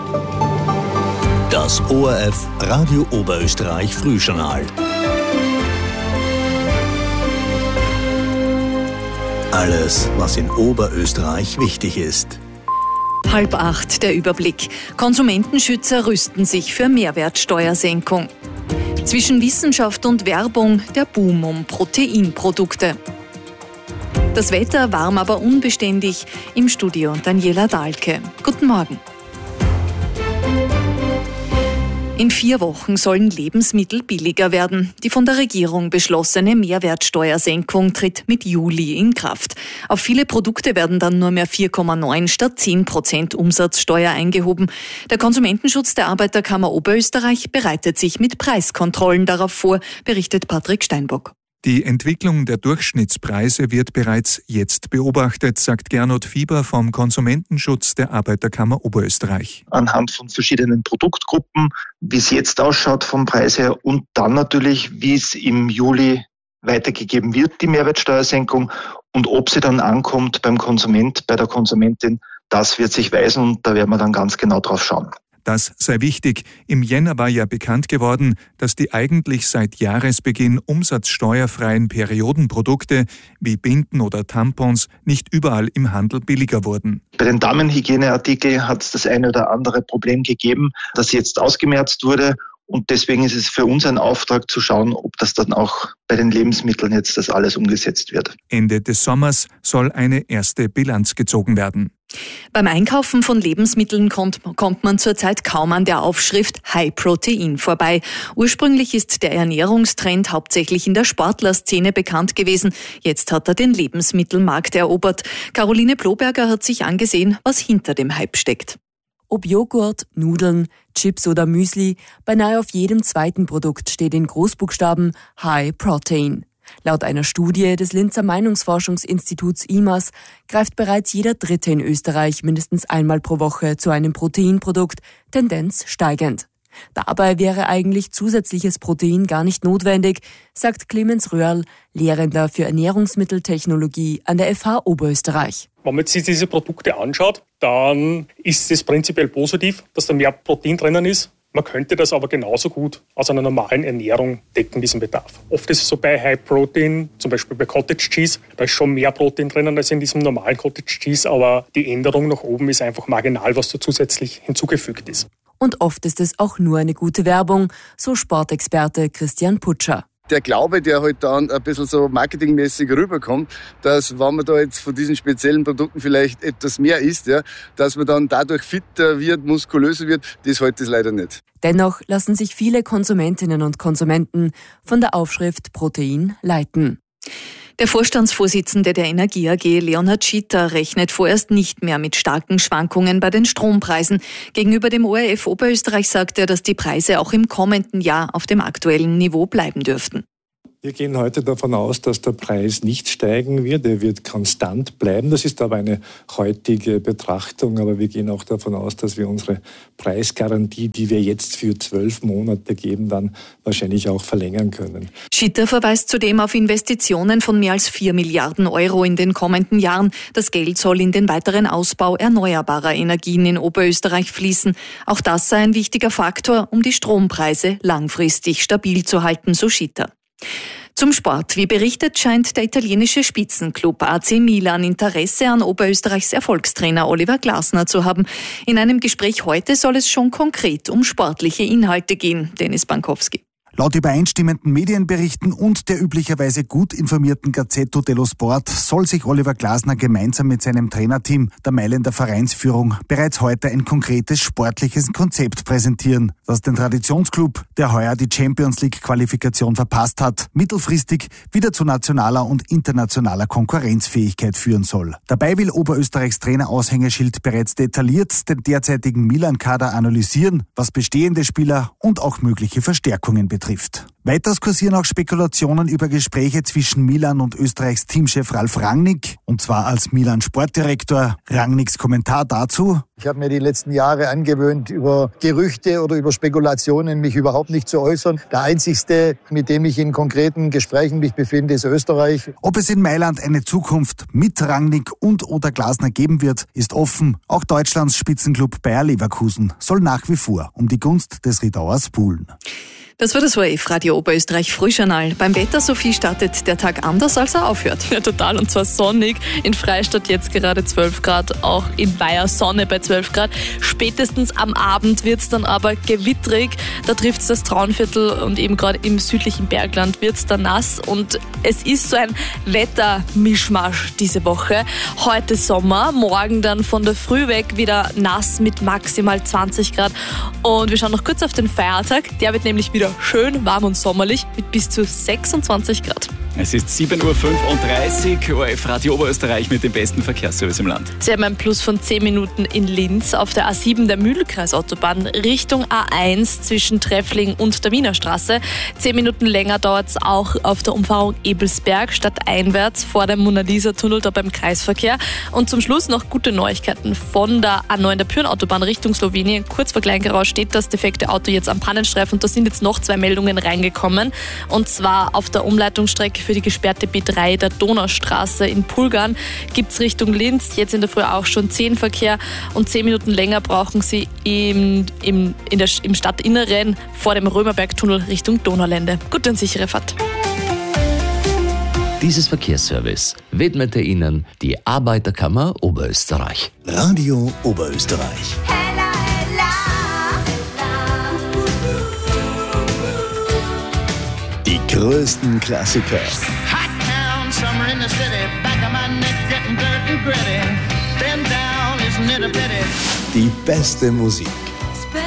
Das ORF Radio Oberösterreich Frühjournal. Alles, was in Oberösterreich wichtig ist. 7:30 der Überblick. Konsumentenschützer rüsten sich für Mehrwertsteuersenkung. Zwischen Wissenschaft und Werbung der Boom um Proteinprodukte. Das Wetter warm, aber unbeständig. Im Studio Daniela Dahlke. Guten Morgen. In 4 Wochen sollen Lebensmittel billiger werden. Die von der Regierung beschlossene Mehrwertsteuersenkung tritt mit Juli in Kraft. Auf viele Produkte werden dann nur mehr 4,9 statt 10% Umsatzsteuer eingehoben. Der Konsumentenschutz der Arbeiterkammer Oberösterreich bereitet sich mit Preiskontrollen darauf vor, berichtet Patrick Steinbock. Die Entwicklung der Durchschnittspreise wird bereits jetzt beobachtet, sagt Gernot Fieber vom Konsumentenschutz der Arbeiterkammer Oberösterreich. Anhand von verschiedenen Produktgruppen, wie es jetzt ausschaut vom Preis her und dann natürlich, wie es im Juli weitergegeben wird, die Mehrwertsteuersenkung, und ob sie dann ankommt beim Konsument, bei der Konsumentin, das wird sich weisen und da werden wir dann ganz genau drauf schauen. Das sei wichtig. Im Jänner war ja bekannt geworden, dass die eigentlich seit Jahresbeginn umsatzsteuerfreien Periodenprodukte wie Binden oder Tampons nicht überall im Handel billiger wurden. Bei den Damenhygieneartikeln hat es das eine oder andere Problem gegeben, das jetzt ausgemerzt wurde. Und deswegen ist es für uns ein Auftrag zu schauen, ob das dann auch bei den Lebensmitteln jetzt das alles umgesetzt wird. Ende des Sommers soll eine erste Bilanz gezogen werden. Beim Einkaufen von Lebensmitteln kommt man zurzeit kaum an der Aufschrift High Protein vorbei. Ursprünglich ist der Ernährungstrend hauptsächlich in der Sportlerszene bekannt gewesen. Jetzt hat er den Lebensmittelmarkt erobert. Caroline Ploberger hat sich angesehen, was hinter dem Hype steckt. Ob Joghurt, Nudeln, Chips oder Müsli, beinahe auf jedem zweiten Produkt steht in Großbuchstaben High Protein. Laut einer Studie des Linzer Meinungsforschungsinstituts IMAS greift bereits jeder Dritte in Österreich mindestens einmal pro Woche zu einem Proteinprodukt, Tendenz steigend. Dabei wäre eigentlich zusätzliches Protein gar nicht notwendig, sagt Clemens Röhrl, Lehrender für Ernährungsmitteltechnologie an der FH Oberösterreich. Wenn man sich diese Produkte anschaut, dann ist es prinzipiell positiv, dass da mehr Protein drinnen ist. Man könnte das aber genauso gut aus einer normalen Ernährung decken, diesen Bedarf. Oft ist es so bei High Protein, zum Beispiel bei Cottage Cheese, da ist schon mehr Protein drinnen als in diesem normalen Cottage Cheese, aber die Änderung nach oben ist einfach marginal, was da zusätzlich hinzugefügt ist. Und oft ist es auch nur eine gute Werbung, so Sportexperte Christian Putscher. Der Glaube, der halt dann ein bisschen so marketingmäßig rüberkommt, dass wenn man da jetzt von diesen speziellen Produkten vielleicht etwas mehr isst, ja, dass man dann dadurch fitter wird, muskulöser wird, das hält es leider nicht. Dennoch lassen sich viele Konsumentinnen und Konsumenten von der Aufschrift Protein leiten. Der Vorstandsvorsitzende der Energie AG, Leonhard Schitter, rechnet vorerst nicht mehr mit starken Schwankungen bei den Strompreisen. Gegenüber dem ORF Oberösterreich sagt er, dass die Preise auch im kommenden Jahr auf dem aktuellen Niveau bleiben dürften. Wir gehen heute davon aus, dass der Preis nicht steigen wird. Er wird konstant bleiben. Das ist aber eine heutige Betrachtung. Aber wir gehen auch davon aus, dass wir unsere Preisgarantie, die wir jetzt für 12 Monate geben, dann wahrscheinlich auch verlängern können. Schitter verweist zudem auf Investitionen von mehr als 4 Milliarden Euro in den kommenden Jahren. Das Geld soll in den weiteren Ausbau erneuerbarer Energien in Oberösterreich fließen. Auch das sei ein wichtiger Faktor, um die Strompreise langfristig stabil zu halten, so Schitter. Zum Sport. Wie berichtet, scheint der italienische Spitzenclub AC Milan Interesse an Oberösterreichs Erfolgstrainer Oliver Glasner zu haben. In einem Gespräch heute soll es schon konkret um sportliche Inhalte gehen. Dennis Bankowski. Laut übereinstimmenden Medienberichten und der üblicherweise gut informierten Gazzetto dello Sport soll sich Oliver Glasner gemeinsam mit seinem Trainerteam, der Mailänder Vereinsführung, bereits heute ein konkretes sportliches Konzept präsentieren, das den Traditionsclub, der heuer die Champions-League-Qualifikation verpasst hat, mittelfristig wieder zu nationaler und internationaler Konkurrenzfähigkeit führen soll. Dabei will Oberösterreichs Trainer-Aushängeschild bereits detailliert den derzeitigen Milan-Kader analysieren, was bestehende Spieler und auch mögliche Verstärkungen betrifft. trifft. Weiters kursieren auch Spekulationen über Gespräche zwischen Milan und Österreichs Teamchef Ralf Rangnick, und zwar als Milan-Sportdirektor. Rangnicks Kommentar dazu: Ich habe mir die letzten Jahre angewöhnt, über Gerüchte oder über Spekulationen mich überhaupt nicht zu äußern. Der einzigste, mit dem ich in konkreten Gesprächen mich befinde, ist Österreich. Ob es in Mailand eine Zukunft mit Rangnick und oder Glasner geben wird, ist offen. Auch Deutschlands Spitzenklub Bayer Leverkusen soll nach wie vor um die Gunst des Riedauers buhlen. Das war das ORF-Radio Oberösterreich Frühjournal. Beim Wetter, Sophie, startet der Tag anders, als er aufhört. Ja, total. Und zwar sonnig. In Freistadt jetzt gerade 12 Grad, auch in Weiher Sonne bei 12 Grad. Spätestens am Abend wird es dann aber gewittrig. Da trifft es das Traunviertel und eben gerade im südlichen Bergland wird es dann nass. Und es ist so ein Wettermischmasch diese Woche. Heute Sommer, morgen dann von der Früh weg wieder nass mit maximal 20 Grad. Und wir schauen noch kurz auf den Feiertag. Der wird nämlich wieder schön warm und sommerlich mit bis zu 26 Grad. Es ist 7.35 Uhr, ORF-Radio Oberösterreich mit dem besten Verkehrsservice im Land. Sie haben einen Plus von 10 Minuten in Linz auf der A7 der Mühlkreisautobahn Richtung A1 zwischen Treffling und der Wiener Straße. 10 Minuten länger dauert es auch auf der Umfahrung Ebelsberg stadteinwärts vor dem Mona-Lisa-Tunnel da beim Kreisverkehr. Und zum Schluss noch gute Neuigkeiten von der A9 der Pyrenautobahn Richtung Slowenien. Kurz vor Kleingerau steht das defekte Auto jetzt am Pannenstreifen und da sind jetzt noch 2 Meldungen reingekommen. Und zwar auf der Umleitungsstrecke für die gesperrte B3 der Donaustraße in Pulgern gibt es Richtung Linz jetzt in der Früh auch schon 10 Verkehr und 10 Minuten länger brauchen Sie im Stadtinneren vor dem Römerbergtunnel Richtung Donaulände. Gute und sichere Fahrt. Dieses Verkehrsservice widmete Ihnen die Arbeiterkammer Oberösterreich. Radio Oberösterreich. Die größten Klassiker. Die beste Musik.